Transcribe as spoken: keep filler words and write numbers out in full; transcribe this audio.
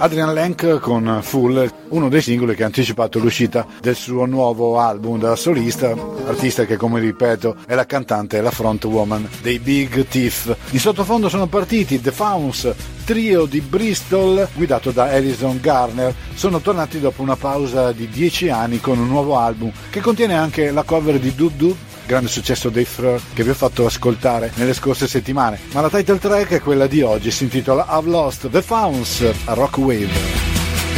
Adrian Lenk con Full, uno dei singoli che ha anticipato l'uscita del suo nuovo album da solista, artista che, come ripeto, è la cantante e la frontwoman dei Big Thief. In sottofondo sono partiti The Fauns, trio di Bristol guidato da Alison Garner. Sono tornati dopo una pausa di dieci anni con un nuovo album che contiene anche la cover di Dub Dub, grande successo dei Freur che vi ho fatto ascoltare nelle scorse settimane, ma la title track è quella di oggi, si intitola I've Lost. The Fauns a Rock Wave.